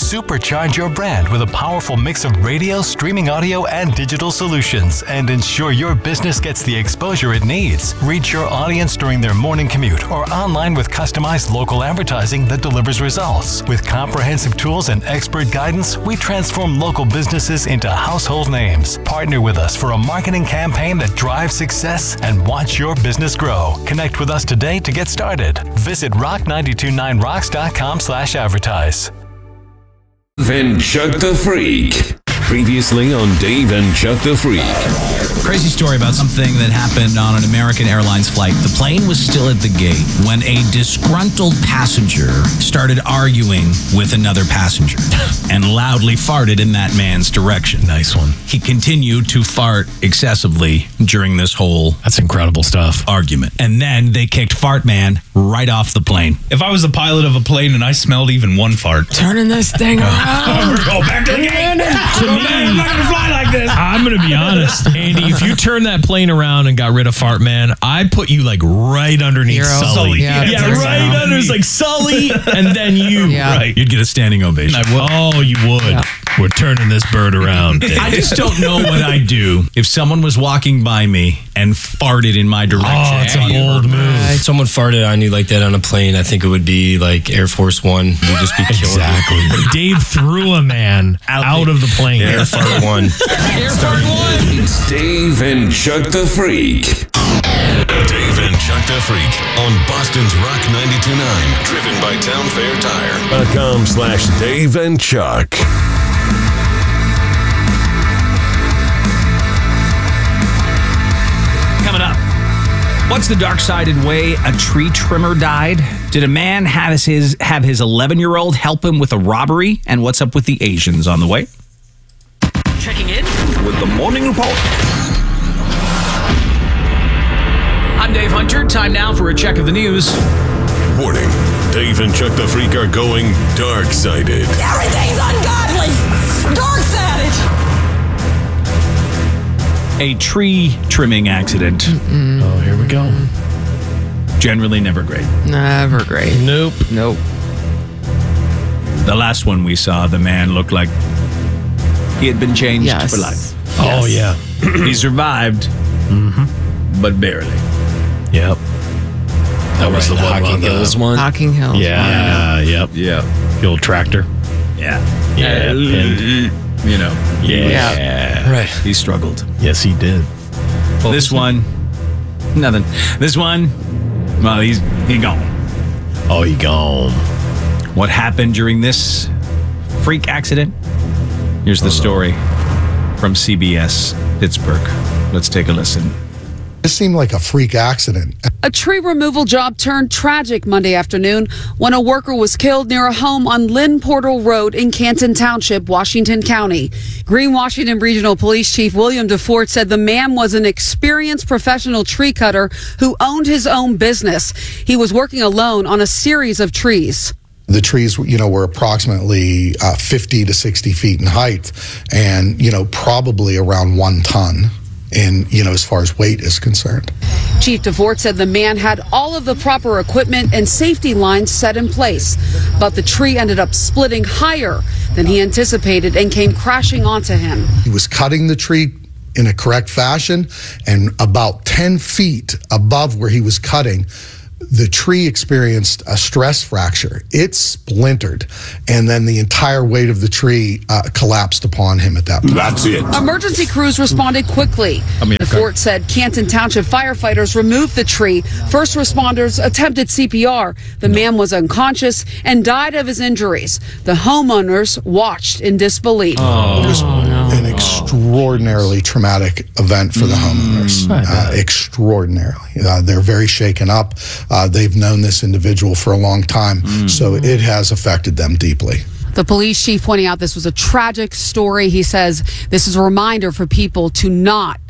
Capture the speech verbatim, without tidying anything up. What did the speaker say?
Supercharge your brand with a powerful mix of radio, streaming audio, and digital solutions, and ensure your business gets the exposure it needs. Reach your audience during their morning commute or online with customized local advertising that delivers results. With comprehensive tools and expert guidance, we transform local businesses into household names. Partner with us for a marketing campaign that drives success and watch your business grow. Connect with us today to get started. Visit rock nine two nine rocks dot com slash advertise. Then Chuck the Freak. Previously on Dave and Chuck the Freak. Crazy story about something that happened on an American Airlines flight. The plane was still at the gate when a disgruntled passenger started arguing with another passenger and loudly farted in that man's direction. Nice one. He continued to fart excessively during this whole That's incredible stuff. argument. And then they kicked Fart Man right off the plane. If I was the pilot of a plane and I smelled even one fart, Turning this thing around. go back to the gate. To me, I'm not gonna fly like this. I'm going to be honest, Andy, if you turn that plane around and got rid of Fart Man, I'd put you like right underneath Hero. Sully. Yeah, yeah that's right right. under. It's like Sully and then you. Yeah. Right. You'd get a standing ovation. I would. Oh, you would. Yeah. We're turning this bird around. I just don't know what I'd do if someone was walking by me and farted in my direction. Oh, it's a bold move. If someone farted on you like that on a plane, I think it would be like Air Force One. You'd just be killing Exactly. Dave threw a man out, Out of the plane. Air Fart One. Air Fart One. It's Dave and Chuck the Freak. Dave and Chuck the Freak on Boston's Rock ninety-two point nine. Driven by Town Fair Tire. dot com slash Dave and Chuck. Coming up, what's the dark-sided way a tree trimmer died? Did a man have his have his eleven-year-old help him with a robbery? And what's up with the Asians on the way? Checking in with the Morning Report. I'm Dave Hunter. Time now for a check of the news. Warning. Dave and Chuck the Freak are going dark-sided. Everything's ungodly! Dark-sided! A tree trimming accident. Mm-mm. Oh, here we go. Generally never great. Never great. Nope. Nope. The last one we saw, the man looked like he had been changed Yes. for life. Oh, yeah. He survived, Mm-hmm. but barely. Yep. That was the one Hocking on the Hills one. Hocking Hills. Yeah, yep. Yeah. The old tractor. Yeah. Yeah, Uh, pin. you know. Yeah. Right. He struggled. Yes, he did. This one, nothing. This one, well, he's he gone. Oh, he gone. What happened during this freak accident? Here's the story from C B S Pittsburgh. Let's take a listen. This seemed like a freak accident. A tree removal job turned tragic Monday afternoon when a worker was killed near a home on Lynn Portal Road in Canton Township, Washington County. Green Washington Regional Police Chief William DeFort said the man was an experienced professional tree cutter who owned his own business. He was working alone on a series of trees. The trees, you know, were approximately uh, fifty to sixty feet in height and, you know, probably around one ton in, you know, as far as weight is concerned. Chief DeFort said the man had all of the proper equipment and safety lines set in place, but the tree ended up splitting higher than he anticipated and came crashing onto him. He was cutting the tree in a correct fashion, and about ten feet above where he was cutting, the tree experienced a stress fracture. It splintered, and then the entire weight of the tree uh, collapsed upon him at that point. That's it. Emergency crews responded quickly. The fort said Canton Township firefighters removed the tree. First responders attempted C P R. The man was unconscious and died of his injuries. The homeowners watched in disbelief. Oh, it was an extraordinarily traumatic event for the homeowners. Uh, extraordinarily. Uh, they're very shaken up. Uh, they've known this individual for a long time, mm. so it has affected them deeply. The police chief pointing out this was a tragic story. He says this is a reminder for people to not